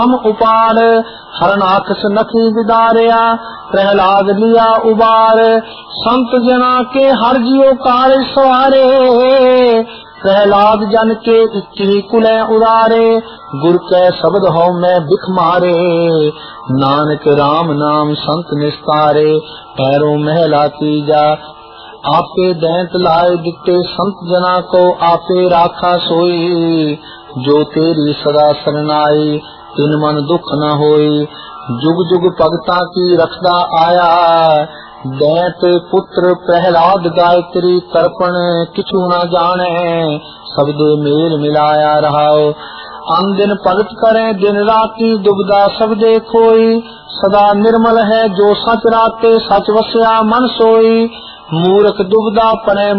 हम उपार हरनाखस नखी विदारिया प्रहलाद लिया उबार संत जना के हर जियो काल सवारे प्रहलाद जन के इक्की कुले उदारे गुर के शब्द हो मैं बिख मारे नानक राम नाम संत निस्तारे पैरों महला तीजा आपे दैंत लाए दिते संत जना को आपे राखा सोई जो तेरी सदा शरणाई तिन मन दुख न होई जुग जुग भगता की रखदा आया दैत पुत्र प्रहलाद गायत्री तर्पण किछु न जाने सबदे मेल मिलाया रहाओ अन दिन भगत करें दिन राती दुबदा सबदे खोई सदा निर्मल है जो सच राते सच वस्या मन सोई मूर्ख दुबदा पड़े